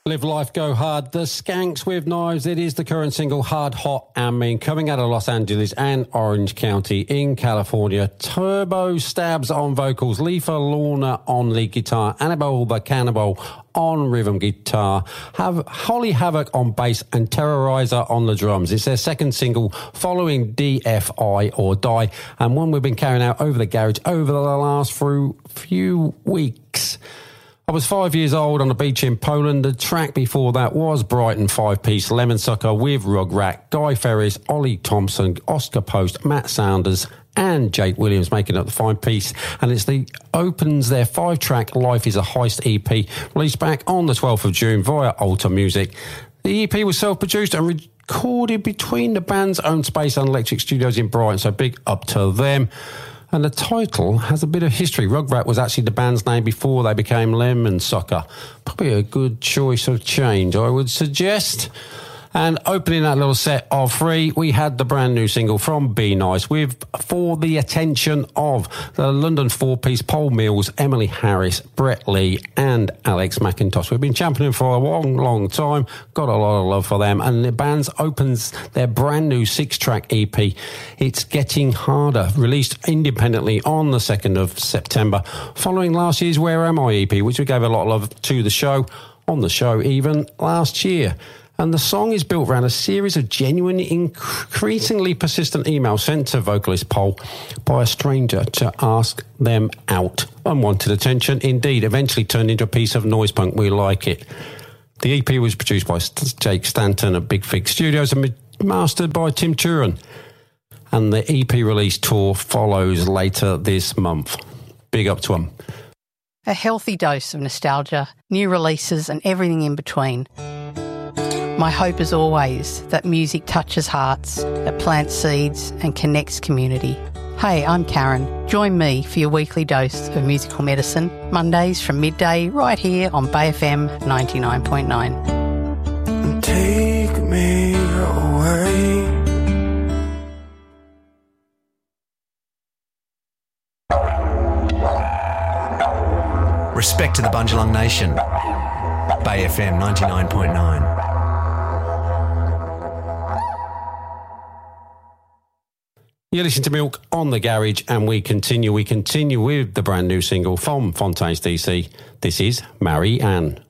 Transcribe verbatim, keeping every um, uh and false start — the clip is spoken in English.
Live Life, Go Hard. The Skanks with Knives. It is the current single, Hard, Hot and Mean, coming out of Los Angeles and Orange County in California. Turbo Stabs on vocals, Leafa Lorna on lead guitar, Annabelle the Cannibal on rhythm guitar, have Holly Havoc on bass and Terrorizer on the drums. It's their second single following D F I or Die, and one we've been carrying out over the garage over the last few weeks. I was five years old on a beach in Poland. The track before that was Brighton five-piece Lemon Sucker with Rugrat, Guy Ferris, Ollie Thompson, Oscar Post, Matt Saunders and Jake Williams making up the five piece. And it's the opens their five-track Life is a Heist E P, released back on the twelfth of June via Alta Music. The E P was self-produced and recorded between the band's own Space and Electric Studios in Brighton, so big up to them. And the title has a bit of history. Rugrat was actually the band's name before they became Lemon Sucker. Probably a good choice of change, I would suggest. And opening that little set of three, we had the brand new single from Be Nice with For the Attention of the London four-piece Paul Mills, Emily Harris, Brett Lee and Alex McIntosh. We've been championing for a long, long time, got a lot of love for them, and the band opens their brand new six-track E P, It's Getting Harder, released independently on the second of September, following last year's Where Am I E P, which we gave a lot of love to the show, on the show even last year. And the song is built around a series of genuine, increasingly persistent emails sent to vocalist Paul by a stranger to ask them out. Unwanted attention, indeed, eventually turned into a piece of noise punk. We like it. The E P was produced by Jake Stanton at Big Fig Studios and mastered by Tim Turin. And the E P release tour follows later this month. Big up to them. A healthy dose of nostalgia, new releases and everything in between. My hope is always that music touches hearts, it plants seeds and connects community. Hey, I'm Karen. Join me for your weekly dose of musical medicine, Mondays from midday, right here on Bay F M ninety-nine point nine. Take me away. Respect to the Bundjalung Nation. Bay F M ninety-nine point nine. You listen to Milk on the Garage, and we continue. We continue with the brand new single from Fontaines D C. This is Marie Anne.